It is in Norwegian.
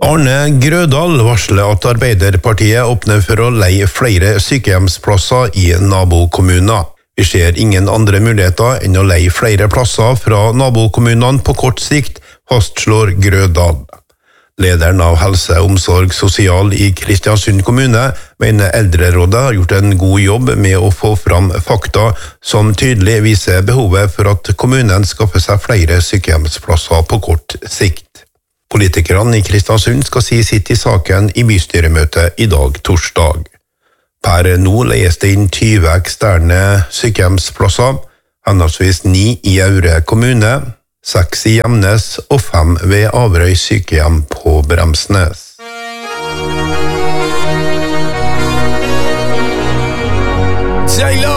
Arne Grødal varsler at Arbeiderpartiet åpner for å leie flere sykehjemsplasser i nabokommuner. Vi ser ingen andre muligheter enn å leie flere plasser fra nabokommunene på kort sikt, fastslår Grødal. Lederen av Helse, Omsorg, Sosial i Kristiansund kommune mener Eldrerådet har gjort en god jobb med å få fram fakta som tydelig viser behovet for at kommunen skaffer seg flere sykehjemsplasser på kort sikt. Politikerne i Kristiansund skal si sitt i saken i bystyremøtet i dag, torsdag. Per nå leies det inn 20 eksterne sykehjemsplasser, henholdsvis 9 i Aure kommune, 6 i Gjemnes og 5 ved Averøy sykehjem på Bremsnes. J-Lo